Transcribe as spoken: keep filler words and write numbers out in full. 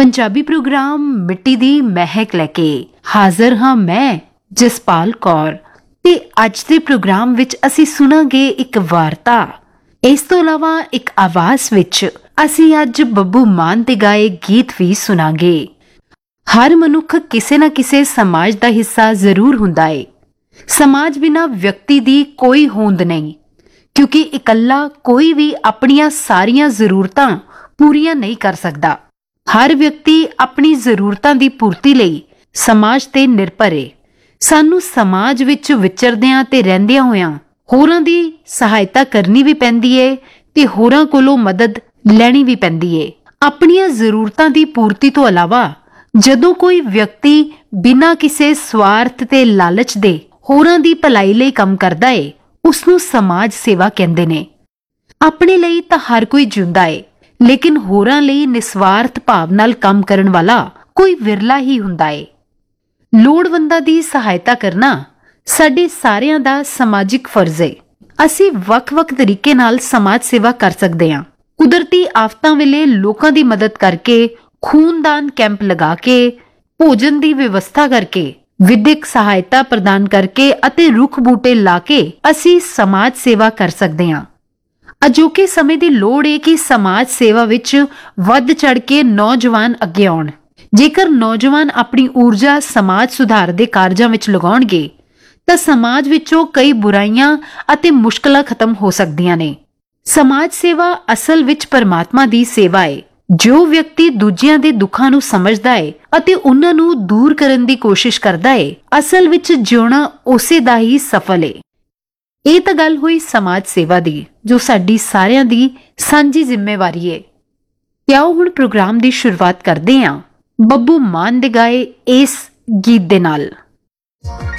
Punjabi programme मिट्टी दी महक लैके हाज़र हाँ मैं जसपाल कौर ते अज दे प्रोग्राम विच असी सुनांगे एक वार्ता। इस तो अलावा एक आवाज विच असी अज बब्बू मान ते गाए गीत भी सुनांगे। हर मनुख किसे ना किसे समाज दा हिस्सा जरूर हुंदा है। समाज बिना व्यक्ति दी कोई होंद नहीं, क्योंकि इकल्ला कोई भी अपनियां सारियां जरूरतां पूरियां नहीं कर सकदा। हर व्यक्ति अपनी जरूरतां दी पूर्ति लई समाज ते निर्भर है। सानू समाज विच विचरदियां ते रहिंदियां होयां होरां दी सहायता करनी भी पैंदी है ते होरां कोलों मदद लैनी भी पैंदी है। अपनियां जरूरतां दी पूर्ति तो अलावा जदों कोई व्यक्ति बिना किसी स्वार्थ ते लालच दे होरां दी भलाई लई काम करदा है, उसनूं समाज सेवा कहंदे ने। अपने लई तां हर कोई जिउंदा है, लेकिन होरां लई निस्वार्थ भाव नाल काम करन वाला कोई विरला ही हुंदा है। लोड़वंदां दी सहायता करना साडे सारियां दा समाजिक फर्ज है। असी वख-वख तरीके नाल समाज सेवा कर सकदे हां। कुदरती आफतां वेले लोकां दी मदद करके, खूनदान कैंप लगा के, भोजन दी व्यवस्था करके, विधिक सहायता प्रदान करके अते रुख बूटे ला के असी समाज सेवा कर सकदे हां। अजोके समय दी लोड़ है कि समाज सेवा विच वध चढ़ के नौजवान अगे आउण। जेकर नौजवान अपनी ऊर्जा समाज सुधार दे कारजां विच लगाउणगे तां समाज विचों कई बुराइयां अते मुश्किलां खत्म हो सकदियां ने। समाज सेवा असल विच परमात्मा दी सेवा है। जो व्यक्ति दूजियां दे दुखां नूं समझदा है अते उन्हां नूं दूर करन दी कोशिश करदा है, असल विच जिउणा उसे दा ही सफल है। ਇਹ ਤਾਂ ਗੱਲ ਹੋਈ ਸਮਾਜ ਸੇਵਾ ਦੀ, ਜੋ ਸਾਡੀ ਸਾਰਿਆਂ ਦੀ ਸਾਂਝੀ ਜ਼ਿੰਮੇਵਾਰੀ ਹੈ। ਤੇ ਆਓ ਹੁਣ ਪ੍ਰੋਗਰਾਮ ਦੀ ਸ਼ੁਰੂਆਤ ਕਰਦੇ ਹਾਂ ਬੱਬੂ ਮਾਨ ਦੇ ਗਾਏ ਇਸ ਗੀਤ ਦੇ ਨਾਲ।